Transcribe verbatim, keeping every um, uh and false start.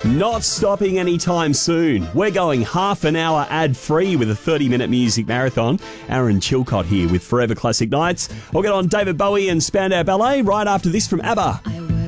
Not stopping anytime soon. We're going half an hour ad-free with a thirty-minute music marathon. Aaron Chilcott here with Forever Classic Nights. We'll get on David Bowie and Spandau Ballet right after this from ABBA.